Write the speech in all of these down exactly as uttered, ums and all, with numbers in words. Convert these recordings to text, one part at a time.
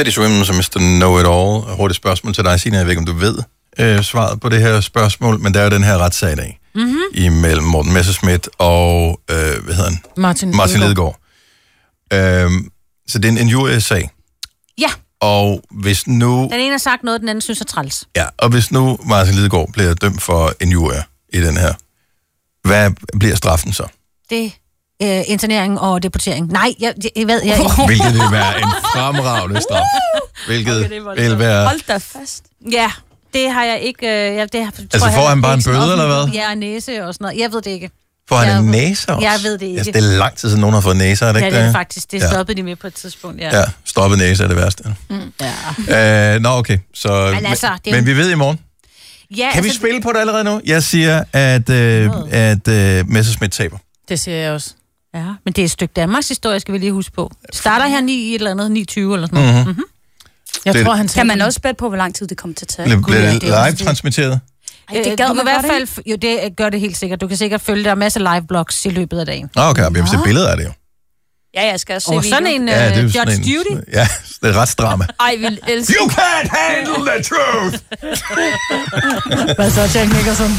Teddy Swim, som mister Know-It-All. Hurtigt spørgsmål til dig, Signe. Jeg ved ikke, om du ved øh, svaret på det her spørgsmål, men der er jo den her retssag i dag. Mm-hmm. Imellem Morten Messerschmidt og, øh, hvad hedder han? Martin, Martin Lidegaard. Øhm, så det er en injuriesag. Ja. Og hvis nu... Den ene har sagt noget, den anden synes er træls. Ja, og hvis nu Martin Lidegaard bliver dømt for injurier i den her, hvad bliver straffen så? Det øh, internering og deportering. Nej, jeg, jeg ved jeg ikke. Hvilket vil være en fremragende straf. Hvilket okay, vil være... Hold da fast. Ja, det har jeg ikke... Øh, ja, det har, altså får han bare en bøde, eller hvad? Ja, næse og sådan noget. Jeg ved det ikke. Får han jeg en ved, næse også? Jeg ved det ikke. Altså, det er lang tid siden, nogen har fået næser, er det ja, ikke det? Ja, det er faktisk. Det stoppede ja. de med på et tidspunkt, ja. Ja, stoppet næse er det værste. Mm, ja. Øh, nå, okay. Så, men, altså, men, men vi ved i morgen. Ja, kan altså, vi spille på det allerede nu? Jeg siger, at, øh, at øh, Messerschmidt taber. Det siger jeg også. Ja, men det er et stykke Danmarks historie, skal vi lige huske på. Det starter her ni i et eller andet, ni tyve eller sådan noget. Mm-hmm. Mm-hmm. Jeg det, tror, han kan man også spætte på, hvor lang tid det kommer til at tage? Bliver det live-transmitteret? Ej, det gad du kan i hvert fald, jo, det gør det helt sikkert. Du kan sikkert følge der masser af live-blogs i løbet af dagen. Ah, okay, vi har set billeder af det jo. Ja, jeg skal også se og sådan en ja, uh, Judge en, Judy. Ja, det er retsdrama. Ej, vi elsker. You can't handle the truth! Hvad så, Jack Nicholson?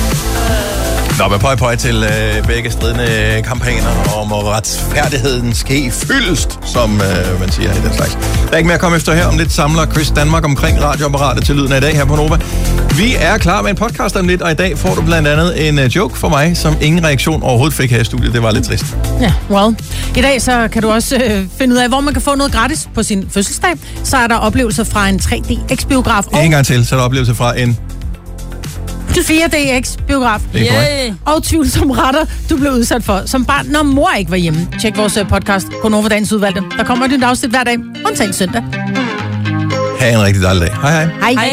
Nå, med pøj pøj til øh, begge stridende kampagner om retfærdigheden ske fyldest, som øh, man siger i den slags. Der er ikke mere at komme efter her. Om lidt samler Chris Danmark omkring radioapparatet til lyden af i dag her på Nova. Vi er klar med en podcast om lidt, og i dag får du blandt andet en uh, joke for mig, som ingen reaktion overhovedet fik her i studiet. Det var lidt trist. Ja, well. I dag så kan du også øh, finde ud af, hvor man kan få noget gratis på sin fødselsdag. Så er der oplevelser fra en tre D X-biograf. Og en gang til, så er der oplevelser fra en... fire D X-biograf. Yeah. Og tvivlsomme retter, du blev udsat for som barn, når mor ikke var hjemme. Tjek vores podcast, Gonova Dagens Udvalgte. Der kommer et nyt afsnit hver dag, undtagen søndag. Ha' en rigtig dejlig dag. Hej hej. Hej.